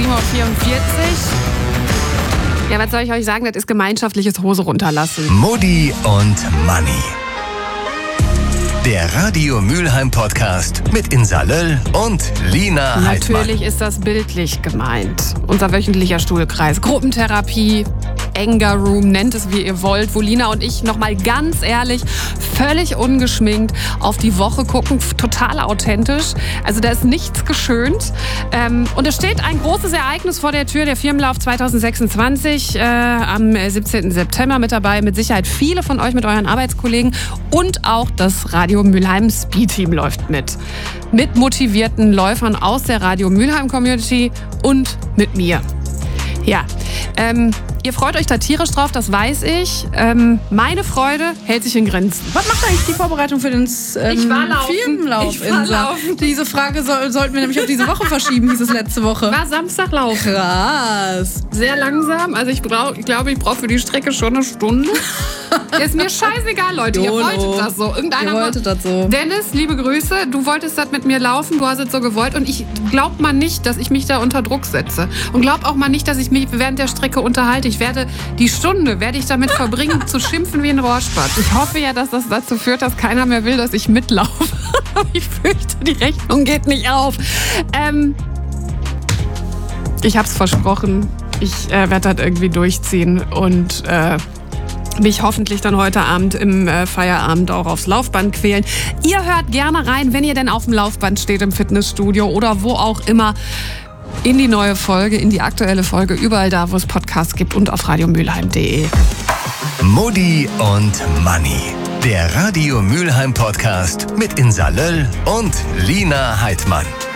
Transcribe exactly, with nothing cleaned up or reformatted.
Uhr vierundvierzig. Ja, was soll ich euch sagen? Das ist gemeinschaftliches Hose runterlassen. Mutti und Manni. Der Radio Mülheim Podcast mit Insa Löll und Lina Heidmann. Natürlich ist das bildlich gemeint. Unser wöchentlicher Stuhlkreis, Gruppentherapie, Anger Room, nennt es wie ihr wollt, wo Lina und ich nochmal ganz ehrlich, völlig ungeschminkt auf die Woche gucken, total authentisch. Also da ist nichts geschönt. Ähm, und es steht ein großes Ereignis vor der Tür, der Firmenlauf zwanzig sechsundzwanzig äh, am siebzehnten September mit dabei. Mit Sicherheit viele von euch mit euren Arbeitskollegen und auch das Radio Mülheim Speed-Team läuft mit. Mit motivierten Läufern aus der Radio Mülheim Community und mit mir. Ja, ähm, ihr freut euch da tierisch drauf, das weiß ich. Ähm, meine Freude hält sich in Grenzen. Was macht eigentlich die Vorbereitung für den ähm, Ich war laufen. Firmenlauf? Ich war Insa? laufen. Diese Frage soll, sollten wir nämlich auf diese Woche verschieben, hieß es letzte Woche. War Samstag laufen. Krass. Sehr langsam. Also ich, brauch, ich glaube, ich brauche für die Strecke schon eine Stunde. Ist mir scheißegal, Leute. Ihr Dolo. wolltet das so. Irgendeiner Ihr wolltet war- das so. Dennis, liebe Grüße. Du wolltest das mit mir laufen. Du hast es so gewollt. Und ich glaub mal nicht, dass ich mich da unter Druck setze. Und glaub auch mal nicht, dass ich mich während der Strecke unterhalte. Ich werde die Stunde werde ich damit verbringen, zu schimpfen wie ein Rohrspatz. Ich hoffe ja, dass das dazu führt, dass keiner mehr will, dass ich mitlaufe. Aber ich fürchte, die Rechnung geht nicht auf. Ähm, ich hab's versprochen. Ich äh, werde das irgendwie durchziehen und äh, mich hoffentlich dann heute Abend im äh, Feierabend auch aufs Laufband quälen. Ihr hört gerne rein, wenn ihr denn auf dem Laufband steht im Fitnessstudio oder wo auch immer, in die neue Folge, in die aktuelle Folge, überall da, wo es Podcasts gibt und auf radio mülheim punkt de. Mutti und Manni. Der Radio Mülheim Podcast mit Insa Löll und Lina Heidmann.